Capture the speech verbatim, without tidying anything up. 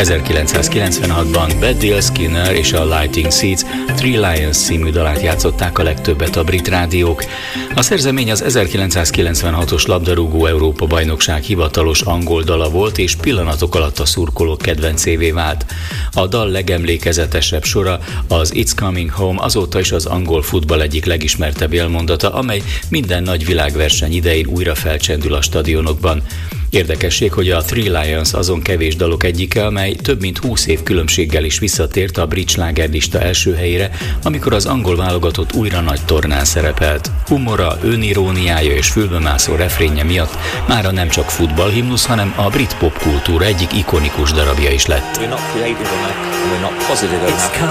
ezerkilencszázkilencvenhatban Baddiel Skinner és a Lighting Seeds Three Lions című dalát játszották a legtöbbet a brit rádiók. A szerzemény az ezerkilencszázkilencvenhatos labdarúgó Európa-bajnokság hivatalos angol dala volt, és pillanatok alatt a szurkolók kedvencévé vált. A dal legemlékezetesebb sora, az It's Coming Home, azóta is az angol futball egyik legismertebb élmondata, amely minden nagy világverseny idején újra felcsendül a stadionokban. Érdekesség, hogy a Three Lions azon kevés dalok egyike, amely több mint húsz év különbséggel is visszatért a brit slágerlista első helyére, amikor az angol válogatott újra nagy tornán szerepelt. Humora, öniróniája és fülbemászó refrénje miatt mára nem csak futballhimnusz, hanem a brit popkultúra egyik ikonikus darabja is lett.